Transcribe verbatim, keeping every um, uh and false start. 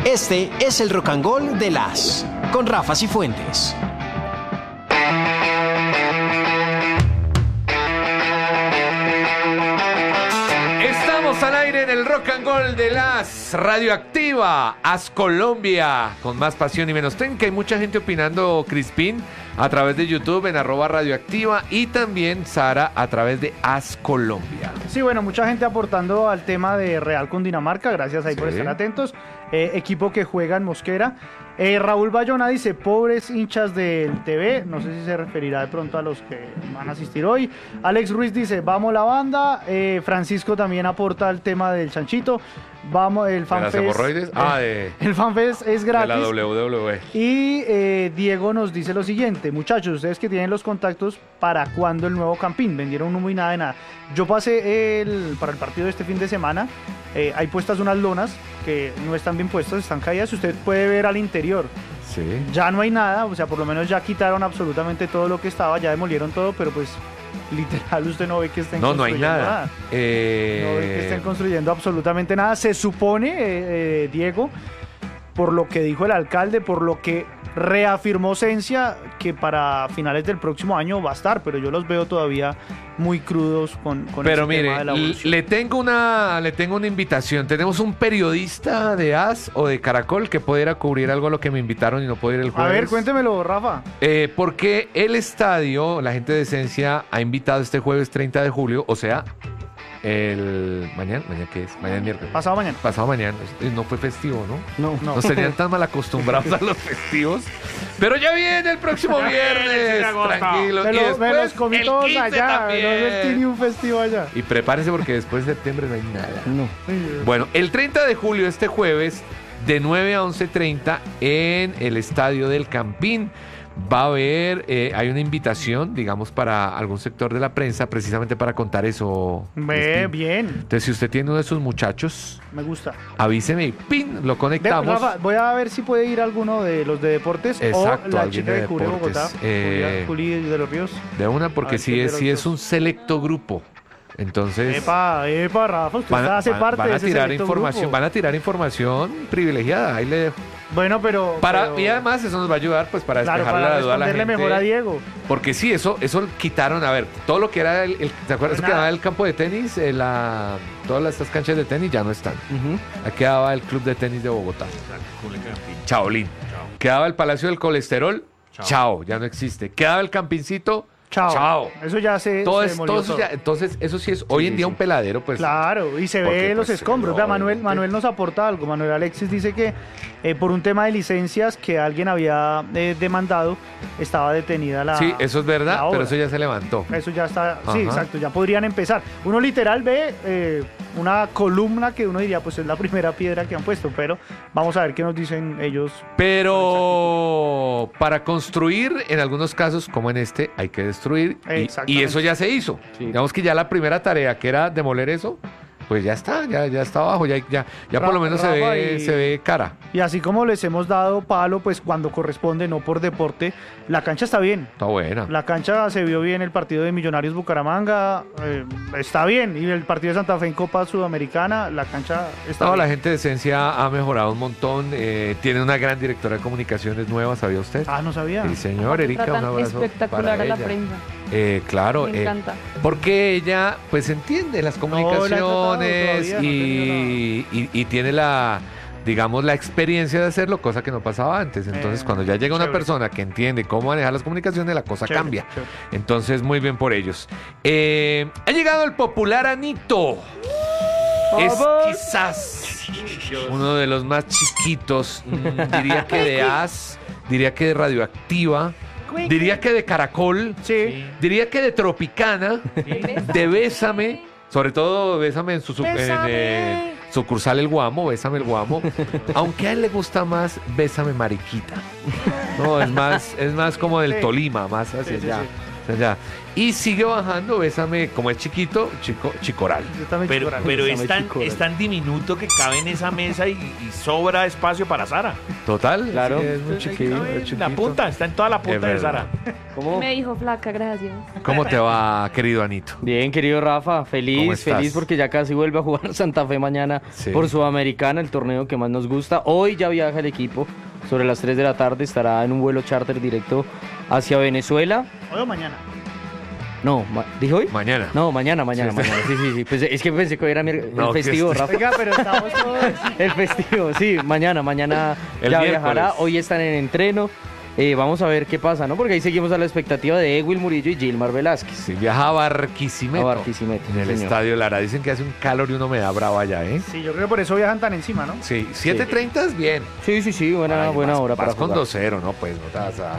Este es el Rock and Roll de las con Rafa Cifuentes. Estamos al aire en el Rock and Roll de las Radioactiva, As Colombia, con más pasión y menos técnica. Hay mucha gente opinando, Crispín, a través de YouTube en arroba Radioactiva, y también Sara a través de As Colombia. Sí, bueno, mucha gente aportando al tema de Real con Dinamarca, gracias ahí sí. por estar atentos. Eh, equipo que juega en Mosquera. Eh, Raúl Bayona dice, pobres hinchas del T V, no sé si se referirá de pronto a los que van a asistir hoy. Alex Ruiz dice, vamos la banda. Eh, Francisco también aporta el tema del chanchito. Vamos, el fanfest. ¿De las hemorroides? Eh, ah, de... El fanfest es gratis. De la doble u doble u E. Y eh, Diego nos dice lo siguiente, muchachos, ustedes que tienen los contactos, ¿para cuándo el nuevo Campín? Vendieron humo y nada de nada. Yo pasé el, para el partido de este fin de semana, eh, hay puestas unas lonas que no están bien puestas, están caídas, usted puede ver al interior. Sí. Ya no hay nada, o sea, por lo menos ya quitaron absolutamente todo lo que estaba, ya demolieron todo, pero pues literal usted no ve que estén no, construyendo no hay nada. nada. Eh... No ve que estén construyendo absolutamente nada. Se supone, eh, eh, Diego, por lo que dijo el alcalde, por lo que reafirmó Cencia, que para finales del próximo año va a estar, pero yo los veo todavía muy crudos con, con pero ese mire, tema de la evolución. le tengo una le tengo una invitación. Tenemos un periodista de As o de Caracol que puede ir a cubrir algo a lo que me invitaron y no puede ir el jueves. A ver, cuéntemelo, Rafa. Eh, porque el estadio, la gente de Esencia ha invitado este jueves treinta de julio, o sea, el mañana, mañana qué es, mañana miércoles. Pasado mañana. Pasado mañana, no fue festivo, ¿no? No, no. Nos tenían tan mal acostumbrados a los festivos. Pero ya viene el próximo viernes, tranquilo. Me, y lo, me los comí todos allá, también. no metí ni un festivo allá. Y prepárense porque después de septiembre no hay nada. No. Bueno, el treinta de julio, este jueves, de nueve a once treinta, en el Estadio del Campín, va a haber, eh, hay una invitación, digamos, para algún sector de la prensa, precisamente para contar eso. Ve, bien. Entonces, si usted tiene uno de esos muchachos, me gusta, avíseme y ¡pin! Lo conectamos. Ve, Rafa, voy a ver si puede ir alguno de los de deportes. Exacto, o la chica de, de Cubre Bogotá, eh, Juli de los Ríos. De una, porque si es, si es un selecto grupo. Entonces, epa, epa, Rafa, usted van, hace van, parte van a de ese tirar información, grupo. van a tirar información privilegiada. Ahí le dejo. Bueno, pero, para pero... y además eso nos va a ayudar pues para claro, despejar para la duda a la gente. mejor a Diego. Porque sí, eso eso quitaron, a ver, todo lo que era el, el ¿te acuerdas que quedaba el campo de tenis? Eh, la, todas estas canchas de tenis ya no están. Uh-huh. Aquí quedaba el Club de Tenis de Bogotá. Chaolín. Chao. Quedaba el Palacio del Colesterol. Chao. Chao, ya no existe. Quedaba el Campíncito. Chao. Chao. Eso ya se, todo se es, todo eso ya, entonces, eso sí es sí, hoy en día sí. un peladero, pues. Claro, y se ve los pues, escombros. Vea, Manuel, Manuel nos aporta algo. Manuel Alexis dice que eh, por un tema de licencias que alguien había eh, demandado, estaba detenida la Sí, eso es verdad, pero eso ya se levantó. Eso ya está, Ajá. sí, exacto, ya podrían empezar. Uno literal ve eh, una columna que uno diría, pues es la primera piedra que han puesto, pero vamos a ver qué nos dicen ellos. Pero para construir, en algunos casos, como en este, hay que destruir. Y, y eso ya se hizo. Sí. Digamos que ya la primera tarea, que era demoler eso, pues ya está, ya, ya está abajo, ya, ya, ya por lo menos se ve, y, se ve cara. Y así como les hemos dado palo, pues cuando corresponde, no por deporte, la cancha está bien. Está buena. La cancha se vio bien, el partido de Millonarios Bucaramanga eh, está bien, y el partido de Santa Fe en Copa Sudamericana, la cancha está no, bien. La gente de Esencia ha mejorado un montón, eh, tiene una gran directora de comunicaciones nueva, ¿sabía usted? Ah, no sabía. Sí, señor, Erika, un abrazo espectacular para a la ella. prensa. Eh, claro, me encanta. Eh, porque ella pues entiende las comunicaciones no, todavía, no y, y, y tiene la, digamos, la experiencia de hacerlo, cosa que no pasaba antes. Entonces, eh, cuando ya llega una chévere. persona que entiende cómo manejar las comunicaciones, la cosa chévere, cambia. Chévere. Entonces, muy bien por ellos. Eh, ha llegado el popular Anito. Es quizás uno de los más chiquitos, diría que de As, diría que de Radioactiva. Diría que de Caracol, sí. Diría que de Tropicana, de Bésame, sobre todo Bésame en su su, en, eh, sucursal El Guamo, Bésame el Guamo, aunque a él le gusta más Bésame Mariquita. No, es más, es más como del sí. Tolima, más hacia sí, sí, allá. sí. O sea, y sigue bajando, Bésame, como es chiquito, chico, Chicoral. Yo también Pero, Chicoral. pero es, Bésame, tan, Chicoral. es tan diminuto que cabe en esa mesa y, y sobra espacio para Sara. Total, Claro. sí, es muy chiquito, Cabe es en chiquito. la punta, está en toda la punta de verdad. Sara. ¿Cómo? Me dijo flaca, gracias. ¿Cómo te va, querido Anito? Bien, querido Rafa, ¿Cómo feliz, estás? feliz porque ya casi vuelve a jugar Santa Fe mañana Sí. por Sudamericana, el torneo que más nos gusta. Hoy ya viaja el equipo, sobre las tres de la tarde estará en un vuelo charter directo hacia Venezuela. Hoy o mañana. No, ma- ¿dije hoy? Mañana. No, mañana, mañana, Sí, mañana. Sí, sí, sí. Pues es que pensé que hoy era mi- el No, que festivo, este- Rafa. Oiga, pero estamos todos... El festivo, sí, mañana, mañana El ya miércoles. viajará. Hoy están en entreno. Eh, vamos a ver qué pasa, ¿no? Porque ahí seguimos a la expectativa de Ewil Murillo y Gilmar Velázquez. Sí, viaja a Barquisimeto. A Barquisimeto, En el señor. Estadio Lara. Dicen que hace un calor y una humedad brava allá, ¿eh? Sí, yo creo que por eso viajan tan encima, ¿no? Sí, siete treinta es bien. Sí, sí, sí, buena, Ay, buena vas- hora vas para con jugar. dos cero, ¿no? Pues no te vas a...